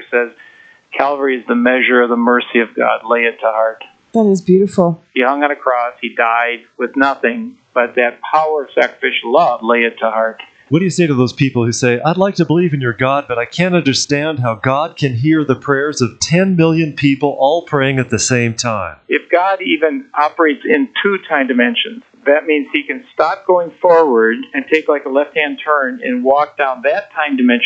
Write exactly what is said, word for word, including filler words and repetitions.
says, Calvary is the measure of the mercy of God. Lay it to heart. That is beautiful. He hung on a cross. He died with nothing, but that power of sacrificial love, lay it to heart. What do you say to those people who say, I'd like to believe in your God, but I can't understand how God can hear the prayers of ten million people all praying at the same time? If God even operates in two time dimensions, that means he can stop going forward and take like a left-hand turn and walk down that time dimension